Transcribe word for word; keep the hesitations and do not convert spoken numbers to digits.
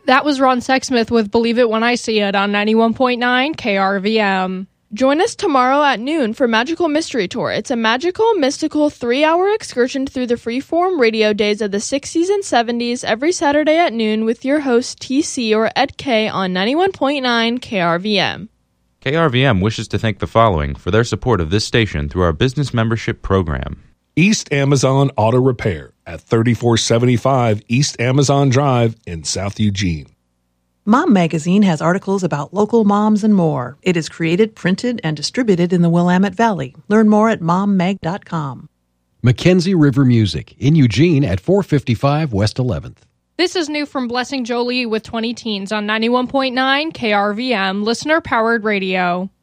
That was Ron Sexsmith with Believe It When I See It on ninety-one point nine K R V M. Join us tomorrow at noon for Magical Mystery Tour. It's a magical, mystical, three-hour excursion through the freeform radio days of the sixties and seventies every Saturday at noon with your hosts T C or Ed K on ninety-one point nine K R V M. K R V M wishes to thank the following for their support of this station through our business membership program. East Amazon Auto Repair at thirty-four seventy-five East Amazon Drive in South Eugene. Mom Magazine has articles about local moms and more. It is created, printed, and distributed in the Willamette Valley. Learn more at mom mag dot com. Mackenzie River Music in Eugene at four fifty-five West eleventh. This is new from Blessing Jolie with twenty Teens on ninety-one point nine K R V M, listener-powered radio.